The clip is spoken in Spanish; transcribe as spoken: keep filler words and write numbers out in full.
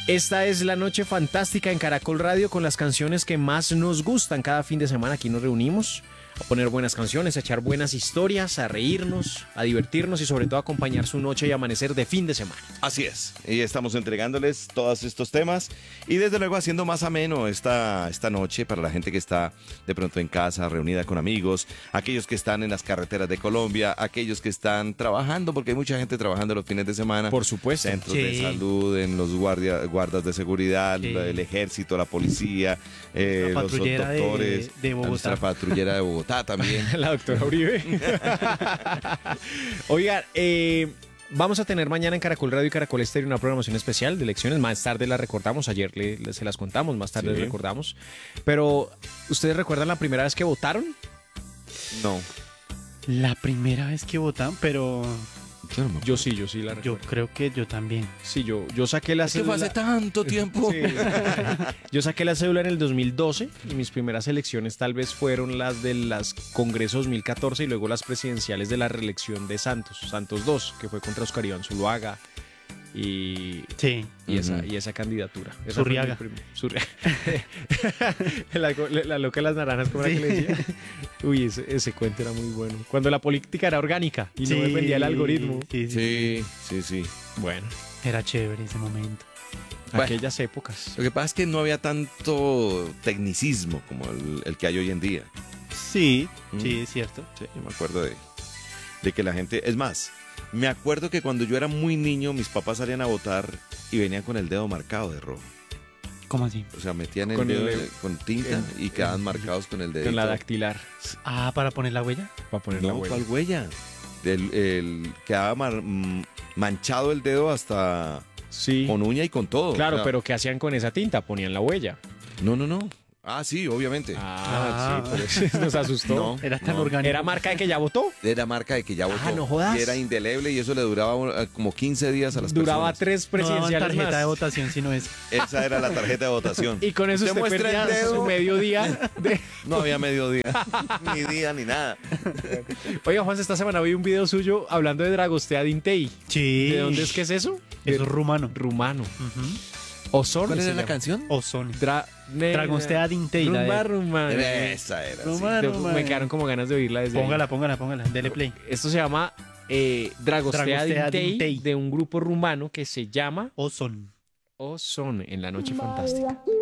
Esta es la noche fantástica en Caracol Radio con las canciones que más nos gustan. Cada fin de semana aquí nos reunimos a poner buenas canciones, a echar buenas historias, a reírnos, a divertirnos y sobre todo a acompañar su noche y amanecer de fin de semana. Así es, y estamos entregándoles todos estos temas y desde luego haciendo más ameno esta, esta noche para la gente que está de pronto en casa, reunida con amigos, aquellos que están en las carreteras de Colombia, aquellos que están trabajando, porque hay mucha gente trabajando los fines de semana. Por supuesto. Centros Sí. de salud, en los guardia, guardas de seguridad, Sí. el ejército, la policía, eh, La los patrullera de- doctores, de Bogotá. nuestra patrullera de Bogotá también. La doctora Uribe. Oigan, eh, vamos a tener mañana en Caracol Radio y Caracol Estéreo una programación especial de elecciones. Más tarde la recordamos, ayer le, le- se las contamos, más tarde Sí. les recordamos. Pero, ¿ustedes recuerdan la primera vez que votaron? No, La primera vez que votan, pero yo no me acuerdo. Yo sí, yo sí la yo recuerdo. creo que yo también. Sí, yo, yo saqué la Es que fue hace cédula- tanto tiempo. Sí. Yo saqué la cédula en el dos mil doce y mis primeras elecciones tal vez fueron las de las Congresos dos mil catorce y luego las presidenciales de la reelección de Santos, Santos dos, que fue contra Oscar Iván Zuluaga y, Sí. y, esa, Ujú. y esa candidatura. Esa Zurriaga. fue mi prim- Zurriaga. la, la loca de las naranjas, ¿cómo era Sí. que le decía? Uy, ese, ese cuento era muy bueno. Cuando la política era orgánica y no dependía del algoritmo. Sí, sí. Sí, sí, sí. Bueno, Era chévere ese momento. Bueno. aquellas épocas. Lo que pasa es que no había tanto tecnicismo como el, el que hay hoy en día. Sí, Mm. sí, es cierto. Sí, yo me acuerdo de, de que la gente... Es más, me acuerdo que cuando yo era muy niño, mis papás salían a votar y venían con el dedo marcado de rojo. ¿Cómo así? O sea, metían el Con dedo el- con tinta en- y quedaban marcados con el dedo. Con la dactilar, Ah, para poner la huella. para poner la No, huella. ¿cuál huella? El, el- quedaba mar- mm, manchado el dedo hasta Sí. con uña y con todo. Claro, O sea, pero ¿qué hacían con esa tinta? Ponían la huella. No, no, no. Ah, sí, obviamente. Ah, Ah. sí, por eso nos asustó. No, Era tan no. orgánico. ¿Era marca de que ya votó? Era marca de que ya votó. Ah, no jodas. Y era indeleble y eso le duraba eh, como quince días a las Duraba personas. tres No daban presidenciales tarjeta más. de votación, sino es. Esa era la tarjeta de votación. Y con eso Usted usted muestra el perdía dedo. su mediodía. De... No había mediodía, ni día, ni nada. Oiga, Juan, esta semana vi un video suyo hablando de Dragostea Dintei. Sí. ¿De dónde es que es eso? Eso es De- rumano. rumano. Ujú. Osorno. ¿Cuál se era la llama. canción? Ozone. Dra... ne- Dragostea Dintei. la de- Rumba, rumba. Esa era. sí. Rumano. De- rumano. Me quedaron como ganas de oírla desde ahí. Póngala, póngala, póngala. Dele play. Esto se llama eh, Dragostea, Dragostea Dintei, Dintei. de un grupo rumano que se llama Ozone. Ozone en la noche fantástica.